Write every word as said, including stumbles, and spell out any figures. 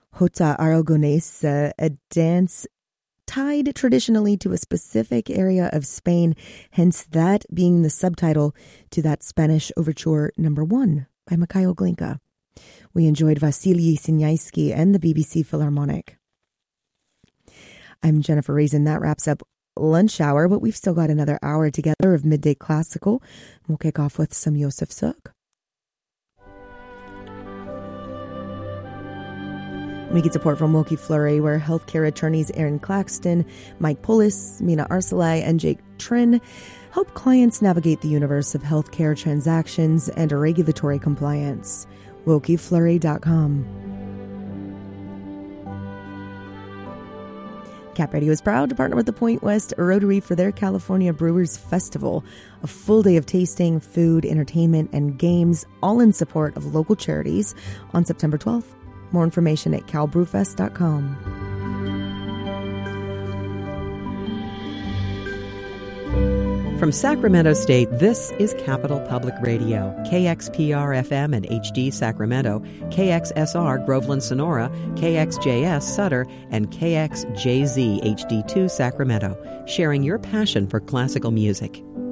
Jota Aragonesa, a dance tied traditionally to a specific area of Spain, hence that being the subtitle to that Spanish overture number one by Mikhail Glinka. We enjoyed Vasily Sinyaisky and the B B C Philharmonic. I'm Jennifer Reason. That wraps up Lunch Hour, but we've still got another hour together of Midday Classical. We'll kick off with some Yosef Suk. We get support from Wilkie Fleury, where healthcare attorneys Aaron Claxton, Mike Pullis, Mina Arcelai, and Jake Trin help clients navigate the universe of healthcare transactions and regulatory compliance. Wilkie Fleury dot com. Cap Radio is proud to partner with the Point West Rotary for their California Brewers Festival, a full day of tasting, food, entertainment, and games, all in support of local charities on September twelfth. More information at cal brew fest dot com. From Sacramento State, this is Capital Public Radio, K X P R F M and H D Sacramento, K X S R Groveland Sonora, K X J S Sutter, and K X J Z H D two Sacramento, sharing your passion for classical music.